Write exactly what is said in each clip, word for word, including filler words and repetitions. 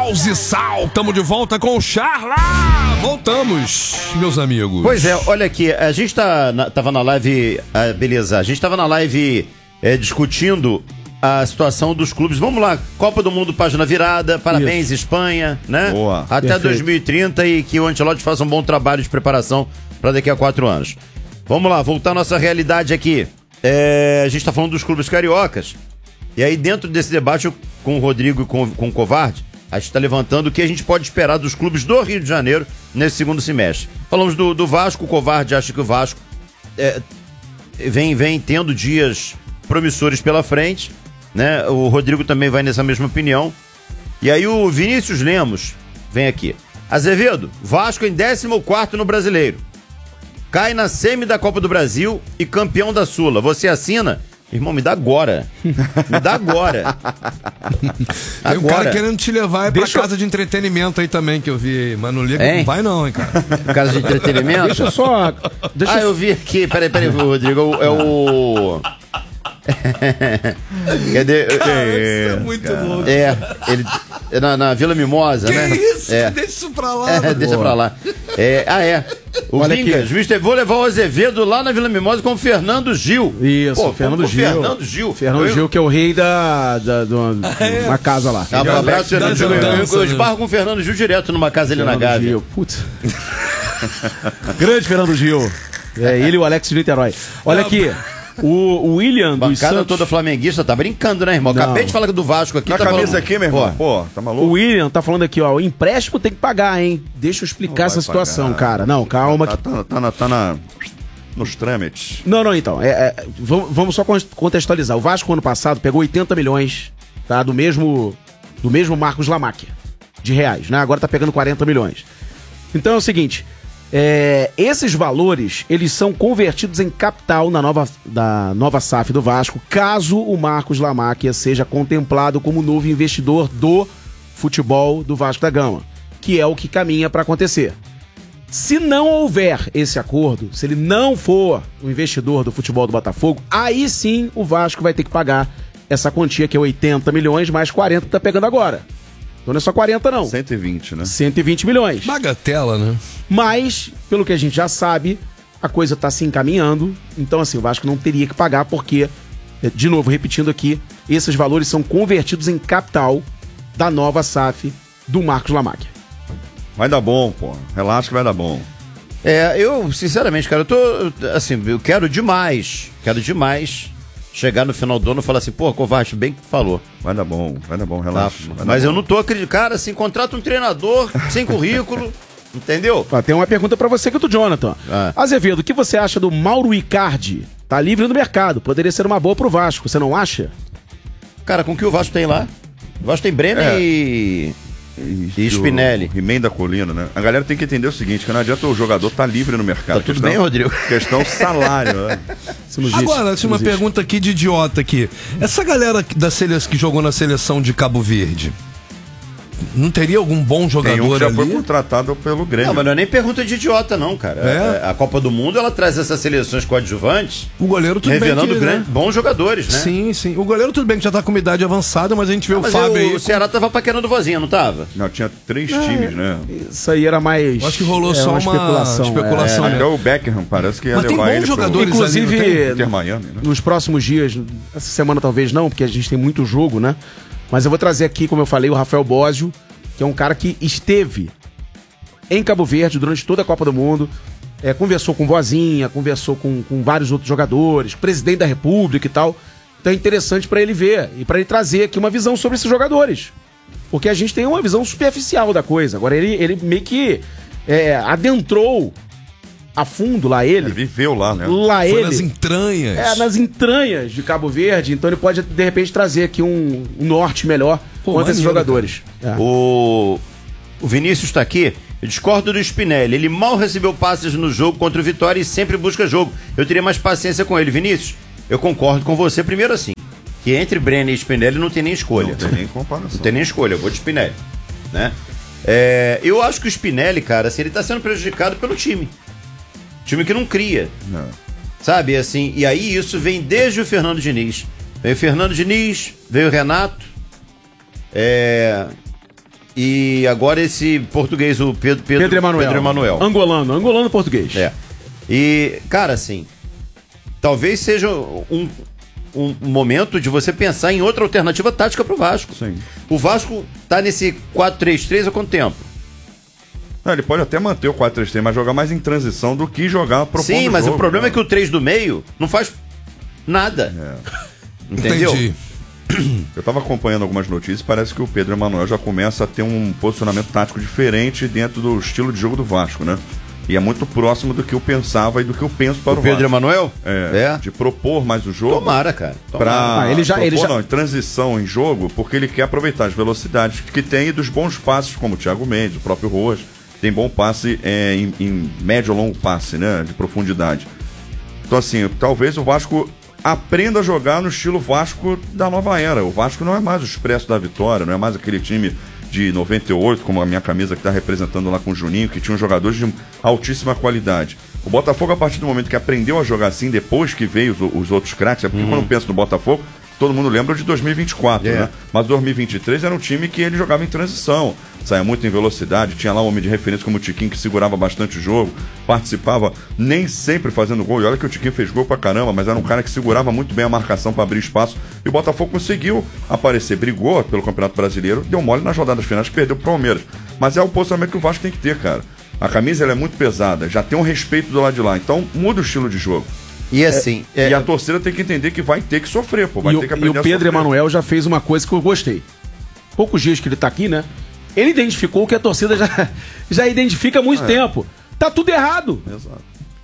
Caos e Sal, tamo de volta com o Charla. Voltamos, meus amigos. Pois é, olha aqui, a gente tá na, tava na live, ah, beleza, a gente tava na live é, discutindo a situação dos clubes. Vamos lá, Copa do Mundo, página virada, parabéns, isso. Espanha, né? Boa. Até Perfeito. dois mil e trinta e que o Ancelotti faça um bom trabalho de preparação para daqui a quatro anos. Vamos lá, voltar à nossa realidade aqui. É, a gente tá falando dos clubes cariocas. E aí, dentro desse debate com o Rodrigo e com, com o Covarde, a gente está levantando o que a gente pode esperar dos clubes do Rio de Janeiro nesse segundo semestre. Falamos do, do Vasco, o Covarde acha que o Vasco é, vem, vem tendo dias promissores pela frente, né? O Rodrigo também vai nessa mesma opinião. E aí o Vinícius Lemos vem aqui. Azevedo, Vasco em décimo quarto no Brasileiro. Cai na semi da Copa do Brasil e campeão da Sula. Você assina? Irmão, me dá agora. Me dá agora. Tem um agora. cara querendo te levar Deixa pra eu... casa de entretenimento aí também, que eu vi. Mas não liga, hein? não vai não, hein, cara. Casa de entretenimento? Deixa eu só... Deixa ah, eu... eu vi aqui. Peraí, peraí, Rodrigo. É o... Cadê? Cara, é, isso é muito cara. louco. É, ele... É na, na Vila Mimosa, que né? isso? É. Deixa isso pra lá. É, deixa pra lá. É, ah, é. O Olha Vingas, mister, vou levar o Azevedo lá na Vila Mimosa com o Fernando Gil. Isso, Pô, Fernando com Gil. Fernando Gil. Fernando eu... Gil, que é o rei da, da, da uma casa lá. Ah, um abraço, Fernando Gil. Eu, eu, eu né? esbarro com o Fernando Gil direto numa casa ali Fernando na Gávea. Gil. Putz. Grande Fernando Gil. É ele e o Alex de Niterói. Olha aqui. O, o William dos Bancada Santos... toda flamenguista, tá brincando, né, irmão? Não. Acabei de falar do Vasco aqui. Na tá camisa falando... aqui, meu irmão. Pô, tá maluco? O William tá falando aqui, ó, o empréstimo tem que pagar, hein? Deixa eu explicar essa situação, pagar. cara. Não, calma. Tá, que... tá, tá, na, tá na, nos trâmites. Não, não, então. É, é, vamos, vamos só contextualizar. O Vasco, ano passado, pegou oitenta milhões, tá? Do mesmo, do mesmo Marcos Lamáquia, de reais, né? Agora tá pegando quarenta milhões. Então é o seguinte... É, esses valores, eles são convertidos em capital na nova, da nova S A F do Vasco, caso o Marcos Lamáquia seja contemplado como novo investidor do futebol do Vasco da Gama, que é o que caminha para acontecer. Se não houver esse acordo, se ele não for o investidor do futebol do Botafogo, aí sim o Vasco vai ter que pagar essa quantia que é oitenta milhões mais quarenta que tá pegando agora. Então não é só quarenta, não. cento e vinte, né? cento e vinte milhões. Bagatela, né? Mas, pelo que a gente já sabe, a coisa tá se encaminhando. Então, assim, o Vasco não teria que pagar porque, de novo, repetindo aqui, esses valores são convertidos em capital da nova S A F do Marcos Lamáquia. Vai dar bom, pô. Relaxa que vai dar bom. É, eu, sinceramente, cara, eu tô, assim, eu quero demais, quero demais chegar no final do ano e falar assim, pô, Covarde, bem que tu falou. Vai dar bom, vai dar bom, relaxa. Tá, vai mas dar eu bom. não tô acreditando, cara, assim, contrata um treinador sem currículo, entendeu? Ó, tem uma pergunta pra você que é do Jonathan. Ah. Azevedo, o que você acha do Mauro Icardi? Tá livre no mercado, poderia ser uma boa pro Vasco, você não acha? Cara, com o que o Vasco tem lá? O Vasco tem Brenner É. e... E Spinelli. O He-Man da Colina, né? A galera tem que entender o seguinte, que não adianta o jogador estar tá livre no mercado. Tá tudo bem, Rodrigo? Questão salário, né? Agora, tem uma pergunta aqui de idiota aqui. Essa galera da seleção que jogou na seleção de Cabo Verde, não teria algum bom jogador Tem um que já ali? foi contratado pelo Grêmio. Não, mas não é nem pergunta de idiota, não, cara. É? A, a Copa do Mundo, ela traz essas seleções coadjuvantes, O goleiro tudo revelando bem que, grande, né? bons jogadores, né? Sim, sim. O goleiro tudo bem que já tá com uma idade avançada, mas a gente vê Ah, o mas Fábio eu- aí. o Ceará tava paquerando vozinha, não tava? Não, tinha três times, né? Isso aí era mais... Eu acho que rolou é, só uma especulação. especulação, é. né? Até o Beckham parece que ia Mas tem levar bons ele jogadores pro Inclusive, ali, não tem? Inter Miami, né? nos próximos dias, essa semana talvez não, porque a gente tem muito jogo, né? Mas eu vou trazer aqui, como eu falei, o Rafael Bósio, que é um cara que esteve em Cabo Verde durante toda a Copa do Mundo, é, conversou com Vozinha, conversou com, com vários outros jogadores, presidente da República e tal. Então é interessante pra ele ver e pra ele trazer aqui uma visão sobre esses jogadores. Porque a gente tem uma visão superficial da coisa. Agora ele, ele meio que é, adentrou a fundo lá ele. Ele viveu lá, né? Lá Foi ele. nas entranhas. É, nas entranhas de Cabo Verde, então ele pode, de repente, trazer aqui um, um norte melhor Pô, contra esses maneiro, jogadores. É. O, o Vinícius tá aqui. Eu discordo do Spinelli. Ele mal recebeu passes no jogo contra o Vitória e sempre busca jogo. Eu teria mais paciência com ele. Vinícius, eu concordo com você. Primeiro assim, que entre Brenner e Spinelli não tem nem escolha. Não tem nem comparação. Não tem nem escolha. Eu vou de Spinelli, né? É, eu acho que o Spinelli, cara, assim, ele tá sendo prejudicado pelo time. Time que não cria. Não. Sabe, assim, e aí isso vem desde o Fernando Diniz. Veio o Fernando Diniz, veio o Renato. É... E agora esse português, o Pedro, Pedro, Pedro Emanuel. Pedro Emanuel. Angolano, angolano português. É. E, cara, assim, talvez seja um, um momento de você pensar em outra alternativa tática pro Vasco. Sim. O Vasco tá nesse quatro três três há quanto tempo? Não, ele pode até manter o quatro três três, mas jogar mais em transição do que jogar propondo Sim, mas jogo, o problema né? é que o três do meio não faz nada. É. Entendeu? Entendi. Eu tava acompanhando algumas notícias, parece que o Pedro Emanuel já começa a ter um posicionamento tático diferente dentro do estilo de jogo do Vasco, né? E é muito próximo do que eu pensava e do que eu penso para o, O Pedro Vasco. Emanuel? É, de propor mais o jogo. Tomara, cara. Tomara. Pra Ah, ele já- propor, ele já- não, em transição em jogo, porque ele quer aproveitar as velocidades que tem e dos bons passes, como o Thiago Mendes, o próprio Rojas. Tem bom passe é, em, em médio ou longo passe, né? De profundidade. Então, assim, talvez o Vasco aprenda a jogar no estilo Vasco da nova era. O Vasco não é mais o Expresso da Vitória, não é mais aquele time de noventa e oito, como a minha camisa que está representando lá com o Juninho, que tinha jogadores de altíssima qualidade. O Botafogo, a partir do momento que aprendeu a jogar assim, depois que veio os, os outros craques, é porque uhum. quando eu penso no Botafogo, todo mundo lembra de dois mil e vinte e quatro, Yeah. né? Mas dois mil e vinte e três era um time que ele jogava em transição, saia muito em velocidade, tinha lá um homem de referência como o Tiquinho que segurava bastante o jogo, participava, nem sempre fazendo gol, e olha que o Tiquinho fez gol pra caramba, mas era um cara que segurava muito bem a marcação para abrir espaço, e o Botafogo conseguiu aparecer, brigou pelo Campeonato Brasileiro, deu mole nas rodadas finais que perdeu pro Palmeiras, mas é o posicionamento que o Vasco tem que ter, cara. A camisa ela é muito pesada, já tem um respeito do lado de lá, então muda o estilo de jogo. E assim... É, é, e a torcida tem que entender que vai ter que sofrer, pô. Vai E ter o, que e aprender o a Pedro sofrer. Emanuel já fez uma coisa que eu gostei. Poucos dias que ele tá aqui, né? Ele identificou que a torcida já, já identifica há muito É. tempo. Tá tudo errado. Exato.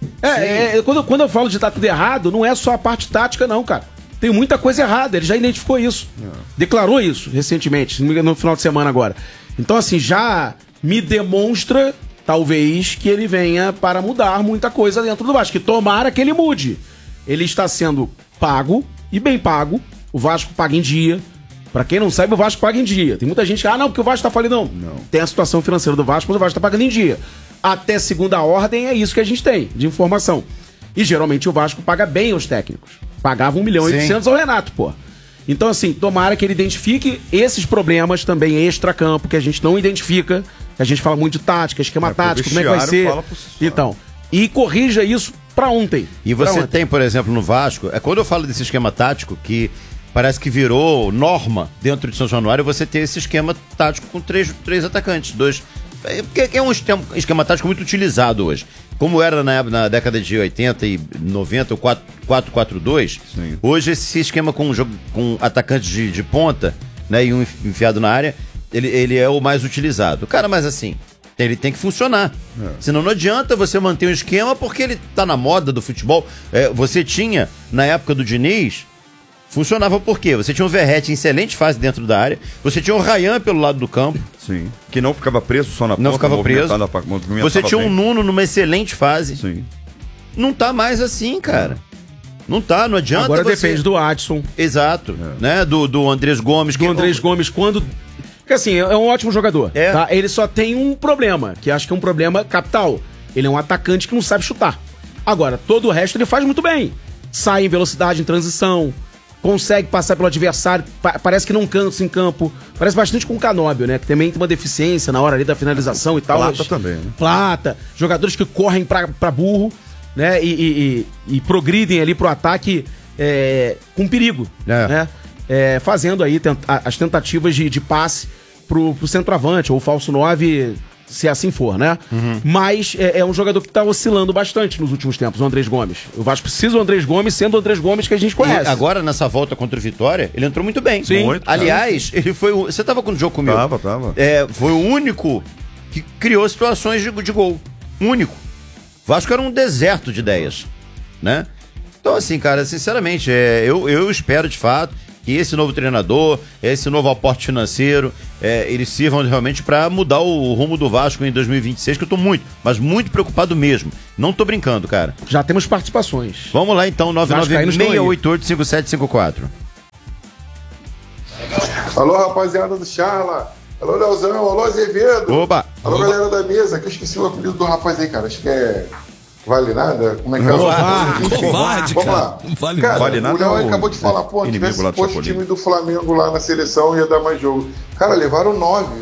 É, é, quando, quando eu falo de tá tudo errado, não é só a parte tática, não, cara. Tem muita coisa errada. Ele já identificou isso. É. Declarou isso recentemente, no final de semana agora. Então, assim, já me demonstra, talvez, que ele venha para mudar muita coisa dentro do Vasco. Que tomara que ele mude. Ele está sendo pago, e bem pago. O Vasco paga em dia. Pra quem não sabe, o Vasco paga em dia. Tem muita gente que, ah, não, porque o Vasco tá falido. Não. Não. Tem a situação financeira do Vasco, mas o Vasco tá pagando em dia. Até segunda ordem é isso que a gente tem de informação. E geralmente o Vasco paga bem os técnicos. Pagava um milhão e oitocentos ao Renato, pô. Então, assim, tomara que ele identifique esses problemas também extra-campo, que a gente não identifica, que a gente fala muito de tática, esquema É, tático, como é que vai vestiário ser. fala por si só. Então, e corrija isso pra ontem. E Pra você ontem. tem, por exemplo, no Vasco, é quando eu falo desse esquema tático que parece que virou norma dentro de São Januário, você ter esse esquema tático com três, três atacantes, dois. É, porque é um esquema, esquema tático muito utilizado hoje. Como era na, na década de oitenta e noventa, o quatro quatro dois, Sim. hoje esse esquema com, jogo, com atacantes de, de ponta, né, e um enfiado na área, ele, ele é o mais utilizado. Cara, mas assim, ele tem que funcionar. É. Senão não adianta você manter um esquema porque ele tá na moda do futebol. É, você tinha, na época do Diniz, funcionava por quê? Você tinha um Verratti em excelente fase dentro da área, você tinha o Rayan pelo lado do campo. Sim. Que não ficava preso só na Não ponta, ficava preso. movimentava- movimentava Você tinha um bem. Nuno numa excelente fase. Sim. Não tá mais assim, cara. Não tá, não adianta Agora você... depende do Adson, Exato, É. né? Do, do Andrés Gomes. do Andrés Gomes, quando... Porque assim, é um ótimo jogador, É. tá? Ele só tem um problema, que acho que é um problema capital. Ele é um atacante que não sabe chutar. Agora, todo o resto ele faz muito bem. Sai em velocidade, em transição, consegue passar pelo adversário, pa- parece que não cansa em campo. Parece bastante com o Canóbio, né? Que também tem uma deficiência na hora ali da finalização e tal. Plata mas- também, né? Plata. Jogadores que correm pra, pra burro, né? E, e- e- e progridem ali pro ataque é, com perigo, É. né? É, fazendo aí tent- a- as tentativas de, de passe pro, pro centroavante ou falso nove, se assim for, né? Mas é, é um jogador que tá oscilando bastante nos últimos tempos, o Andrés Gomes. O Vasco precisa do Andrés Gomes, sendo o Andrés Gomes que a gente E conhece. agora, nessa volta contra o Vitória, ele entrou muito bem. Sim. Muito, Aliás, ele foi o... Você tava com o jogo comigo? Tava, tava. É, foi o único que criou situações de, de gol. Único. Vasco era um deserto de ideias, né? Então, assim, cara, sinceramente, é, eu, eu espero, de fato, que esse novo treinador, esse novo aporte financeiro, é, eles sirvam realmente para mudar o rumo do Vasco em dois mil e vinte e seis, que eu tô muito, mas muito preocupado mesmo. Não tô brincando, cara. Já temos participações. Vamos lá, então, nove nove Vascaínos estão aí. seis oito oito cinco sete cinco quatro. Alô, rapaziada do Charla. Alô, Leozão. Alô, Azevedo. Oba! Alô, galera da mesa. Que eu esqueci o apelido do rapaz aí, cara. Acho que é... Vale nada? Como é que é? Covarde, Enfim, covarde, vamos cara. lá. Não vale cara, nada. Vale nada o Léo é o acabou de falar, pô, inimigo tivesse lá do fosse o Chapolin. time do Flamengo lá na seleção, ia dar mais jogo. Cara, levaram nove, velho.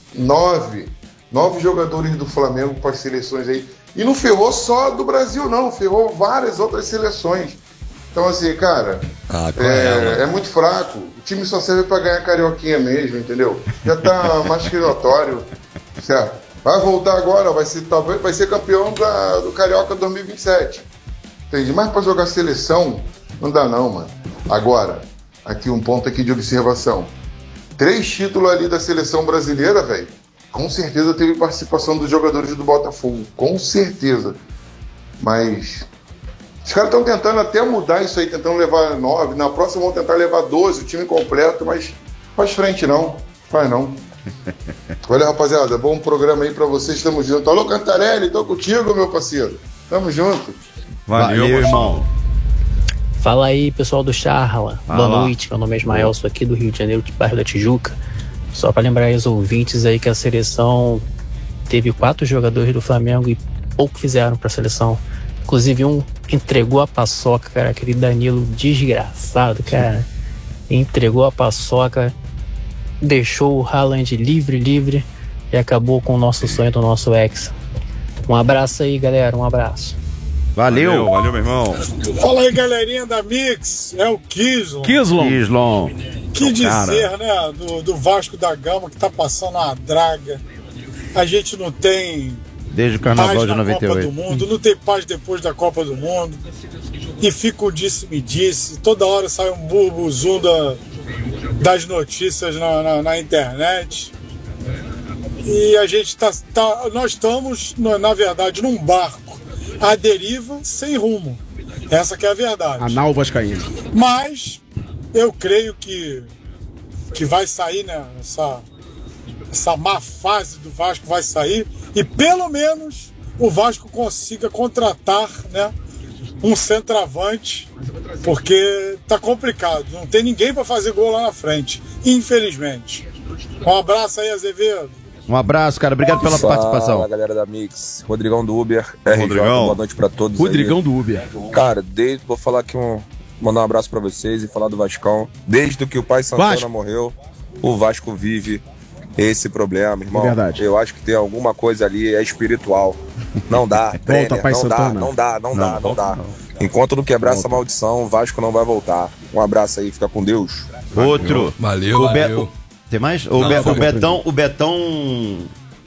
nove, nove jogadores do Flamengo para as seleções aí. E não ferrou só do Brasil, não, ferrou várias outras seleções. Então, assim, cara, Ah, é, é muito fraco. O time só serve para ganhar carioquinha mesmo, entendeu? Já tá mais que notório, certo? Vai voltar agora, vai ser, talvez, vai ser campeão da, do Carioca dois mil e vinte e sete. Entende? Mas para jogar seleção, não dá não, mano. Agora, aqui um ponto aqui de observação. Três títulos ali da seleção brasileira, velho. Com certeza teve participação dos jogadores do Botafogo. Com certeza. Mas os caras estão tentando até mudar isso aí, tentando levar nove. Na próxima vão tentar levar doze, o time completo, mas faz frente não. Faz não. Olha, rapaziada, bom programa aí pra vocês. Tamo junto. Alô, Cantarelli, tô contigo, meu parceiro. Tamo junto. Valeu, Valeu, irmão. Fala aí, pessoal do Charla. Fala. Boa noite, meu nome é Ismael, sou aqui do Rio de Janeiro, do bairro da Tijuca. Só para lembrar aí os ouvintes aí que a seleção teve quatro jogadores do Flamengo e pouco fizeram para a seleção. Inclusive um entregou a paçoca, cara, aquele Danilo desgraçado, cara. Entregou a paçoca, deixou o Haaland livre, livre e acabou com o nosso sonho do nosso ex. Um abraço aí, galera, um abraço. Valeu. Valeu, valeu, meu irmão. Fala aí, galerinha da Mix, é o Kislon. Kislon. Islon. Que dizer, Cara. né, do, do Vasco da Gama que tá passando uma draga. A gente não tem Desde o paz carnaval de na noventa e Copa do oito. Mundo, não tem paz depois da Copa do Mundo. E fica o disse-me-disse, toda hora sai um burbuzum da, das notícias na, na, na internet. E a gente tá, tá nós estamos, na verdade, num barco à deriva, sem rumo. Essa que é a verdade. Anal Vascaíno. Mas eu creio que, que vai sair, né? Essa, essa má fase do Vasco vai sair e pelo menos o Vasco consiga contratar, né, um centroavante, porque tá complicado. Não tem ninguém para fazer gol lá na frente, infelizmente. Um abraço aí, Azevedo. Um abraço, cara. Obrigado pela Fala, participação. galera da Mix. Rodrigão do Uber. R J, Rodrigão. boa noite pra todos. Rodrigão aí. do Uber. Cara, desde, vou falar aqui um. Mandar um abraço pra vocês e falar do Vascão. Desde que o pai Santana Vasco. morreu, o Vasco vive esse problema, irmão. É verdade. Eu acho que tem alguma coisa ali, é espiritual. Não dá, Brenner, pai não dá, Santana. não dá, não, dá, não volta dá. Enquanto não quebrar essa maldição, o Vasco não vai voltar. Um abraço aí, fica com Deus. Outro. Valeu, O Be- valeu. o- Tem mais? O, Não, Be- foi o Betão, o Betão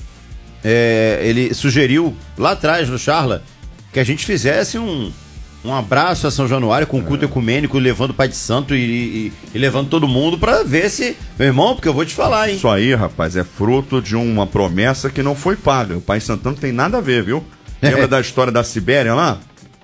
é, ele sugeriu lá atrás no Charla que a gente fizesse um, um abraço a São Januário com o culto ecumênico, levando o Pai de Santo e, e- e levando todo mundo pra ver se. Meu irmão, porque eu vou te falar, hein? Isso aí, rapaz, é fruto de uma promessa que não foi paga. O Pai Santana não tem nada a ver, viu? Lembra É. da história da Sibéria lá?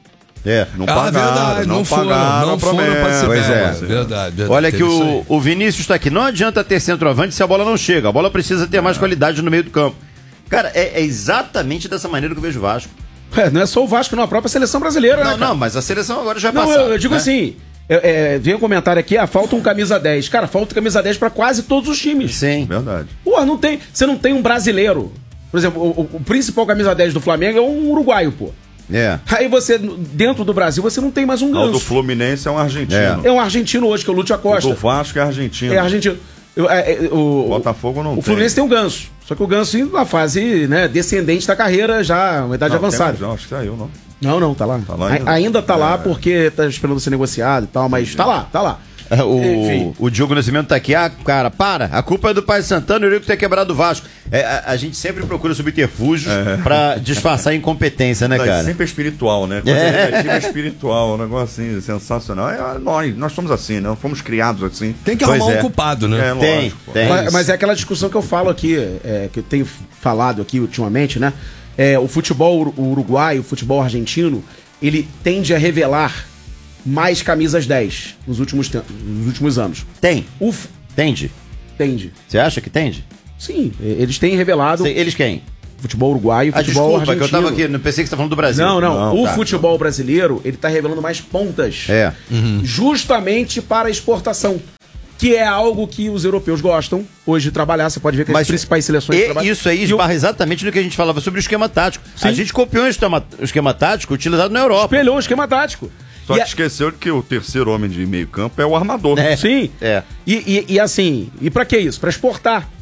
É. Não Ah, pagaram, verdade, não, não foram, pagaram não a foram promessa. pra Pois Sibéria. é. Verdade, verdade. Olha que teve isso o, aí. o Vinícius tá aqui. Não adianta ter centroavante se a bola não chega. A bola precisa ter mais qualidade no meio do campo. Cara, é, é exatamente dessa maneira que eu vejo o Vasco. É, não é só o Vasco, não, a própria seleção brasileira, né, Não, cara? não, mas a seleção agora já é Não, passada. eu, eu digo né? assim, é, é, vem um comentário aqui, ah, falta um camisa dez. Cara, falta camisa dez pra quase todos os times. Sim. Verdade. Pô, não tem, você não tem um brasileiro. Por exemplo, o, o- o principal camisa dez do Flamengo é um uruguaio, pô. É. Aí você, dentro do Brasil, você não tem mais um Ah, o do ganso. Fluminense é um argentino. É um argentino hoje, que é o Lúcio O Acosta. do Vasco é argentino. É argentino. Eu- é, é, o, Botafogo não o tem. Fluminense tem um ganso. Só que o ganso na fase, né, descendente da carreira, já, uma idade Não, avançada. tem mais, não, acho que saiu, não. Não, não, tá lá. Tá lá A- ainda? ainda tá lá É. porque tá esperando ser negociado e tal, mas tá lá, tá lá. É, O, Enfim. o Diogo Nascimento tá aqui. Ah, cara, para. A culpa é do Pai Santana e o Eurico ter quebrado o Vasco. É, a, a gente sempre procura subterfúgios pra disfarçar a incompetência, né, Não, cara? Sempre é espiritual, né? Coisa É. negativa é espiritual, um negócio assim, sensacional. É, nós, nós somos assim, né? Fomos criados assim. Tem que Pois arrumar é. um culpado, né? É, Tem, lógico, pô. tem. Mas, mas é aquela discussão que eu falo aqui, é, que eu tenho falado aqui ultimamente, né? É, o futebol uru- uruguaio, o futebol argentino, ele tende a revelar mais camisas dez nos últimos, tem- nos últimos anos. Tem. O f- Tende. tende. Você acha que tende? Sim, e- eles têm revelado Cê- Eles quem? futebol uruguaio, Ah, futebol desculpa, argentino. que eu tava aqui. Não pensei que você tá falando do Brasil. Não, não, Não, o tá. futebol brasileiro, ele tá revelando mais pontas. É. Justamente para a exportação. Que é algo que os europeus gostam hoje de trabalhar. Você pode ver que Mas as principais seleções E trabalham. isso aí esbarra exatamente no que a gente falava sobre o esquema tático. A gente copiou o esquema, o esquema tático utilizado na Europa. Espelhou um esquema tático. Só E que a- esqueceu que o terceiro homem de meio campo é o armador. É. Sim. É. E, e, e assim, e pra que isso? Pra exportar.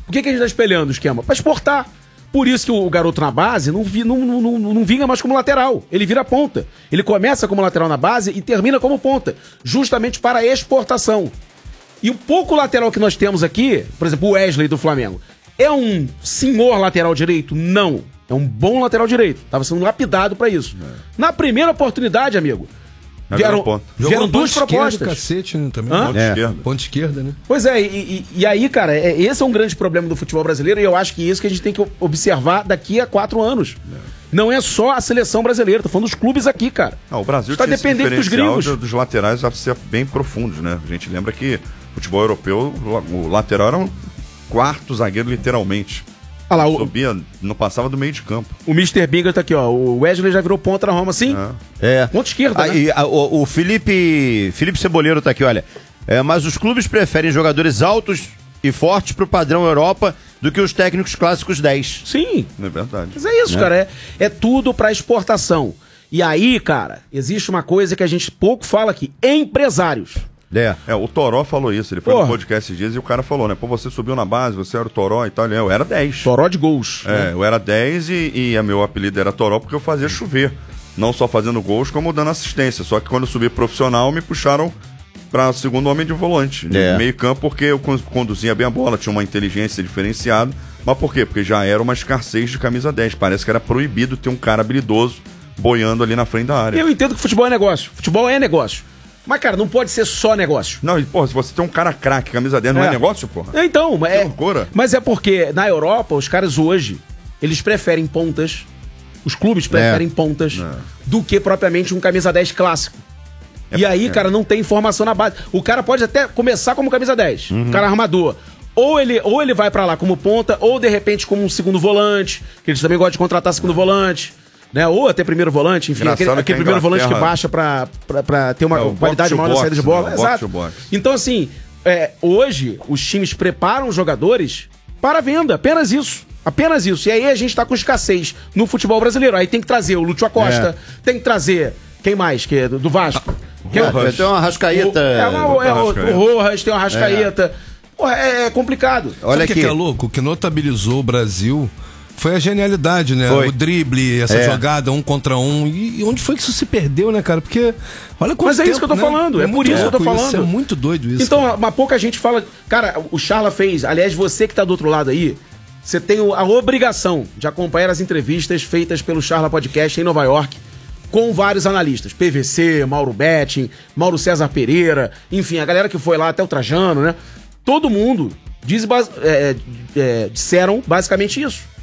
Por que, que a gente tá espelhando o esquema? Pra exportar. Por isso que o garoto na base não, vi, não, não, não, não vinga mais como lateral. Ele vira ponta. Ele começa como lateral na base e termina como ponta. Justamente para a exportação. E o pouco lateral que nós temos aqui, por exemplo, o Wesley do Flamengo, é um senhor lateral direito? Não. É um bom lateral direito. Tava sendo lapidado para isso. É. Na primeira oportunidade, amigo, vieram, vieram duas propostas. Cacete, né, também. Ponto é. esquerda. Ponto esquerda, né? Pois é, e, e, e aí, cara, é, esse é um grande problema do futebol brasileiro e eu acho que é isso que a gente tem que observar daqui a quatro anos. É. Não é só a seleção brasileira, tô falando dos clubes aqui, cara. Não, o Brasil está dependendo dos gringos. Dos laterais a ser bem profundos, né? A gente lembra que o futebol europeu, o lateral era um quarto zagueiro, literalmente. Ah lá, o... Subia, não passava do meio de campo. O mister Binga tá aqui, ó. O Wesley já virou ponta na Roma, sim? É. é. Ponta esquerda, ah, né? E, a, o, o Felipe, Felipe Ceboleiro tá aqui, olha. É, mas os clubes preferem jogadores altos e fortes pro padrão Europa do que os técnicos clássicos dez. Sim. É verdade. Mas é isso, é. cara. É, é tudo pra exportação. E aí, cara, existe uma coisa que a gente pouco fala aqui. Empresários. É. é, o Toró falou isso, ele foi Porra. no podcast esses dias e o cara falou, né, pô, você subiu na base, você era o Toró e tal, eu era dez. Toró de gols. É, né? Eu era dez e, e a meu apelido era Toró porque eu fazia chover, não só fazendo gols, como dando assistência, só que quando eu subi profissional me puxaram pra segundo homem de volante, de é. meio campo, porque eu conduzia bem a bola, tinha uma inteligência diferenciada, mas por quê? Porque já era uma escassez de camisa dez, parece que era proibido ter um cara habilidoso boiando ali na frente da área. Eu entendo que futebol é negócio, futebol é negócio. Mas, cara, não pode ser só negócio. Não, e, porra, se você tem um cara craque, camisa dez, não é, é negócio, porra? É, então, mas é, loucura. Mas é porque na Europa, os caras hoje, eles preferem pontas, os clubes preferem é. pontas, é. do que propriamente um camisa dez clássico. É, e aí, é. cara, não tem informação na base. O cara pode até começar como camisa dez, uhum. um cara armador. Ou ele, ou ele vai pra lá como ponta, ou de repente como um segundo volante, que eles também gostam de contratar segundo é. volante. Né? Ou até primeiro volante, enfim, aquele, aquele primeiro volante que baixa pra, pra, pra ter uma é, qualidade maior na saída de bola. Né? Exato. Então, assim, é, hoje os times preparam os jogadores para venda, apenas isso. Apenas isso. E aí a gente tá com escassez no futebol brasileiro. Aí tem que trazer o Lúcio Acosta, é. tem que trazer. Quem mais? Que é do, do Vasco? Que é, tem uma Arrascaeta. É, uma, é, o, o Rojas, tem uma Arrascaeta. É. Porra, é, é complicado. Olha Sabe o que, que é louco? O que notabilizou o Brasil foi a genialidade, né? Foi. O drible, essa é. jogada um contra um. E onde foi que isso se perdeu, né, cara? Porque olha quanto Mas é tempo, isso que eu tô né? falando, é, é por isso que eu tô falando. Isso, é muito doido isso. Então, cara. Mas pouca gente fala... Cara, o Charla fez... Aliás, você que tá do outro lado aí, você tem a obrigação de acompanhar as entrevistas feitas pelo Charla Podcast em Nova York com vários analistas. P V C, Mauro Betting, Mauro César Pereira, enfim, a galera que foi lá, até o Trajano, né? Todo mundo diz, é, é, disseram basicamente isso.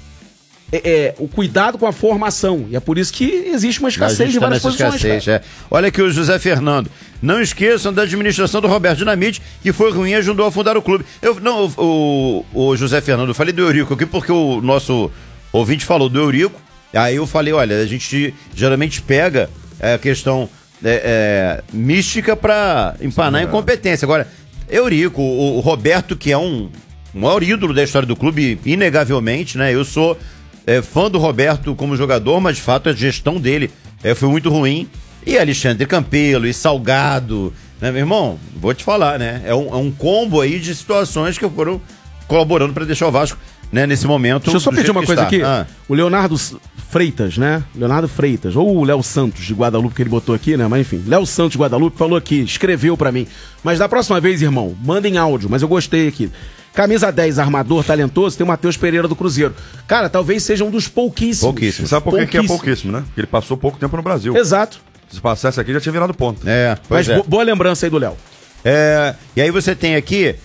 É, é, o cuidado com a formação. E é por isso que existe uma escassez de várias posições. Escassez, é. Olha aqui o José Fernando. Não esqueçam da administração do Roberto Dinamite, que foi ruim e ajudou a fundar o clube. Eu, não, o, o, o José Fernando, eu falei do Eurico aqui porque o nosso ouvinte falou do Eurico. Aí eu falei, olha, a gente geralmente pega a questão é, é, mística pra empanar em competência. Agora, Eurico, o, o Roberto, que é um, um maior ídolo da história do clube, inegavelmente, né? Eu sou... É, fã do Roberto como jogador, mas de fato a gestão dele é, foi muito ruim. E Alexandre Campelo, e Salgado, né, meu irmão? Vou te falar, né? É um, é um combo aí de situações que foram colaborando para deixar o Vasco, né, nesse momento. Deixa eu só pedir uma coisa está. aqui. Ah. O Leonardo Freitas, né? Leonardo Freitas, ou o Léo Santos de Guadalupe, que ele botou aqui, né? Mas enfim, Léo Santos de Guadalupe falou aqui, escreveu para mim. Mas da próxima vez, irmão, mandem áudio, mas eu gostei aqui. Camisa dez, armador, talentoso, tem o Matheus Pereira do Cruzeiro. Cara, talvez seja um dos pouquíssimos. Pouquíssimo. Sabe por que é pouquíssimo, né? Porque ele passou pouco tempo no Brasil. Exato. Se passasse aqui, já tinha virado ponto. É, Mas é. boa lembrança aí do Léo. É, e aí você tem aqui,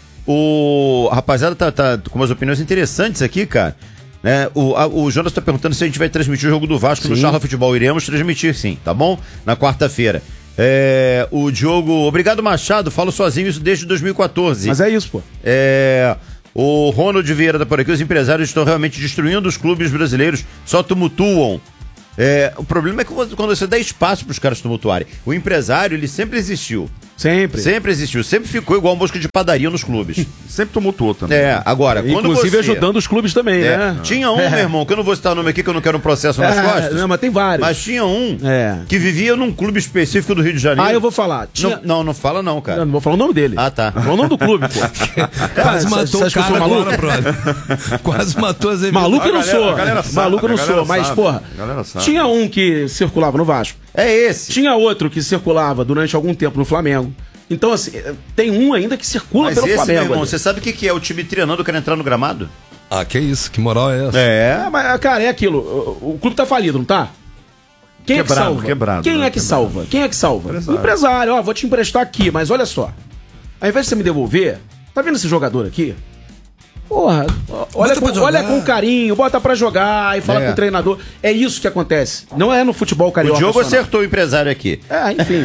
o a rapaziada tá, tá com umas opiniões interessantes aqui, cara. Né? O, a, o Jonas tá perguntando se a gente vai transmitir o jogo do Vasco sim. no Charla Futebol. Iremos transmitir, sim, tá bom? Na quarta-feira. É, o Diogo... Obrigado, Machado. Falo sozinho isso desde dois mil e quatorze. Mas é isso, pô. É... O Ronald Vieira tá por aqui. Os empresários estão realmente destruindo os clubes brasileiros, só tumultuam. É, o problema é que quando você dá espaço para os caras tumultuarem, o empresário, ele sempre existiu. Sempre. Sempre existiu. Sempre ficou igual mosca de padaria nos clubes. Sempre tumultuou também. É, agora, quando Inclusive você... ajudando os clubes também, É, né? tinha um, meu irmão, que eu não vou citar o nome aqui, que eu não quero um processo nas É, costas. não, mas tem vários. Mas tinha um É. que vivia num clube específico do Rio de Janeiro. Ah, eu vou falar. Tinha... Não, não, não fala não, cara. Não, não vou falar o nome dele. Ah, tá. Vou falar o nome do clube, pô. Quase Cara, matou você o acha que eu cara sou maluco? agora, brother. Quase matou as Maluco eu não A galera- sou. a galera sabe, Maluco eu não a galera sou. Mas, sabe. porra, A galera sabe. tinha um que circulava no Vasco. É esse. Tinha outro que circulava durante algum tempo no Flamengo. Então, assim, tem um ainda que circula Mas pelo esse, meu Flamengo. irmão, ali. você sabe o que que é o time treinando querendo entrar no gramado? Ah, que isso, que moral é essa? É. É, mas, cara, é aquilo. O, o clube tá falido, não tá? Quem é que Quebrado, salva? quebrado, Quem né? é que Quebrado. salva? Quem é que salva? Empresário. O empresário. Ó, vou te emprestar aqui, mas olha só. Ao invés de você me devolver, tá vendo esse jogador aqui? Porra, olha Bota pra com, olha jogar. com carinho, bota pra jogar e fala É. com o treinador. É isso que acontece. Não é no futebol O carioca. Diogo só, não. acertou o empresário aqui. É, enfim.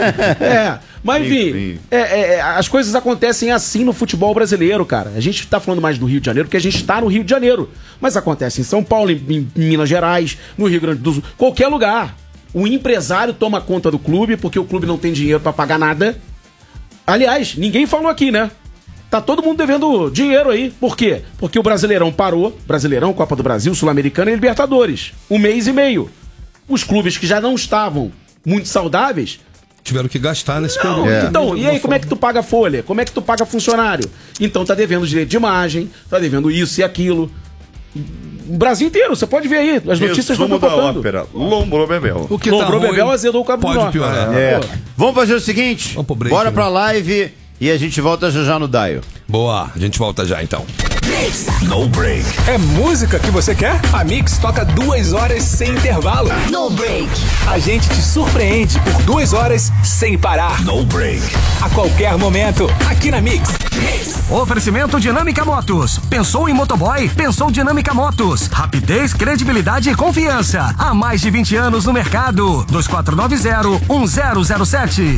é, mas enfim, Enfim. é, é, é, as coisas acontecem assim no futebol brasileiro, cara. A gente tá falando mais do Rio de Janeiro porque a gente tá no Rio de Janeiro. Mas acontece em São Paulo, em, em Minas Gerais, no Rio Grande do Sul, qualquer lugar. O empresário toma conta do clube porque o clube não tem dinheiro pra pagar nada. Aliás, ninguém falou aqui, né? Tá todo mundo devendo dinheiro aí. Por quê? Porque o Brasileirão parou. Brasileirão, Copa do Brasil, Sul-Americana e Libertadores. Um mês e meio. Os clubes que já não estavam muito saudáveis. Tiveram que gastar nesse período. Não, então, e aí como é que tu paga folha? Como é que tu paga funcionário? Então tá devendo direito de imagem, tá devendo isso e aquilo. O Brasil inteiro, você pode ver aí. As notícias não Resumo estão da contando. ópera. Lombro Bebel. O que Lombrou ruim Bebel, azedou o cabo do pode norte. piorar. É. Pô. Vamos fazer o seguinte. Vamos pro break, Bora né? pra live e a gente volta já já no Daio. Boa, a gente volta já então. No break. É música que você quer? A Mix toca duas horas sem intervalo. No break. A gente te surpreende por duas horas sem parar. No break. A qualquer momento, aqui na Mix. Oferecimento Dinâmica Motos. Pensou em motoboy? Pensou Dinâmica Motos. Rapidez, credibilidade e confiança. Há mais de vinte anos no mercado. dois quatro nove zero um zero zero sete.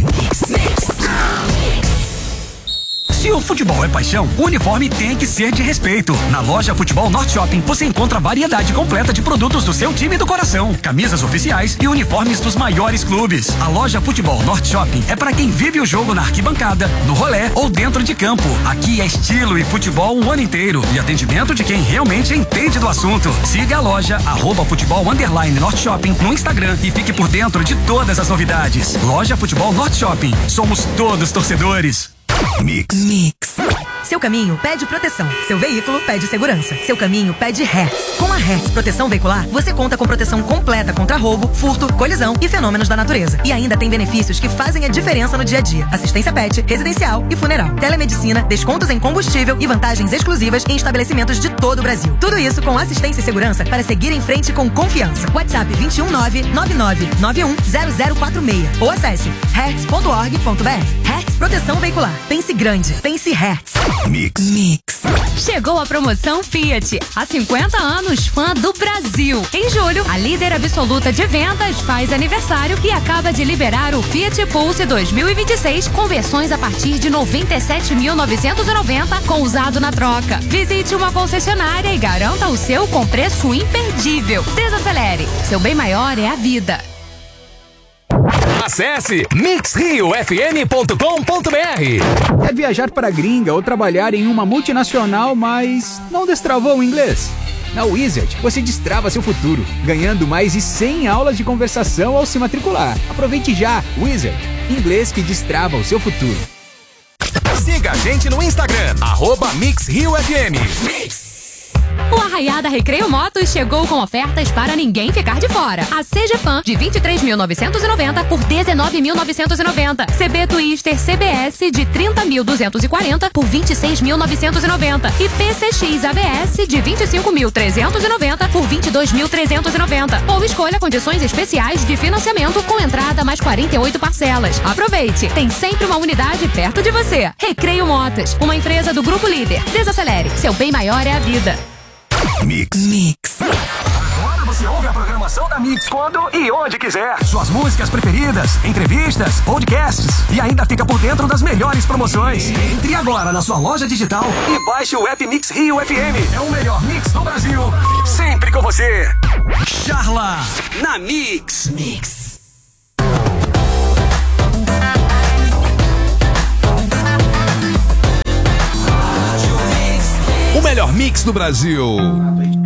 Se o futebol é paixão, o uniforme tem que ser de respeito. Na loja Futebol Norte Shopping você encontra a variedade completa de produtos do seu time do coração, camisas oficiais e uniformes dos maiores clubes. A loja Futebol Norte Shopping é para quem vive o jogo na arquibancada, no rolê ou dentro de campo. Aqui é estilo e futebol o ano inteiro e atendimento de quem realmente entende do assunto. Siga a loja arroba futebol underline Norte Shopping no Instagram e fique por dentro de todas as novidades. Loja Futebol Norte Shopping. Somos todos torcedores. Mix. Mix. Seu caminho pede proteção. Seu veículo pede segurança. Seu caminho pede Hertz. Com a Hertz Proteção Veicular, você conta com proteção completa contra roubo, furto, colisão e fenômenos da natureza. E ainda tem benefícios que fazem a diferença no dia a dia. Assistência pet, residencial e funeral. Telemedicina, descontos em combustível e vantagens exclusivas em estabelecimentos de todo o Brasil. Tudo isso com assistência e segurança para seguir em frente com confiança. WhatsApp vinte e um nove nove nove nove um zero zero quatro seis ou acesse hertz ponto org ponto br. Hertz Proteção Veicular. Pense grande. Pense Hertz. Mix. Mix. Chegou a promoção Fiat. Há cinquenta anos, fã do Brasil. Em julho, a líder absoluta de vendas faz aniversário e acaba de liberar o Fiat Pulse dois mil e vinte e seis com versões a partir de noventa e sete mil novecentos e noventa com usado na troca. Visite uma concessionária e garanta o seu com preço imperdível. Desacelere. Seu bem maior é a vida. Acesse mix rio f m ponto com ponto b r. Quer viajar para a gringa ou trabalhar em uma multinacional, mas não destravou o inglês? Na Wizard, você destrava seu futuro, ganhando mais de cem aulas de conversação ao se matricular. Aproveite já, Wizard, inglês que destrava o seu futuro. Siga a gente no Instagram, arroba Mix Rio F M. O Arraiada Recreio Motos chegou com ofertas para ninguém ficar de fora. A Seja Fan de vinte e três mil novecentos e noventa por dezenove mil novecentos e noventa. C B Twister C B S de trinta mil duzentos e quarenta por vinte e seis mil novecentos e noventa. E P C X A B S de vinte e cinco mil trezentos e noventa por vinte e dois mil trezentos e noventa. Ou escolha condições especiais de financiamento com entrada mais quarenta e oito parcelas. Aproveite, tem sempre uma unidade perto de você. Recreio Motos, uma empresa do Grupo Líder. Desacelere, seu bem maior é a vida. Mix. Mix. Agora você ouve a programação da Mix quando e onde quiser. Suas músicas preferidas, entrevistas, podcasts e ainda fica por dentro das melhores promoções. Entre agora na sua loja digital e baixe o app Mix Rio F M. É o melhor mix do Brasil. Sempre com você. Charla na Mix. Mix. mix do Brasil.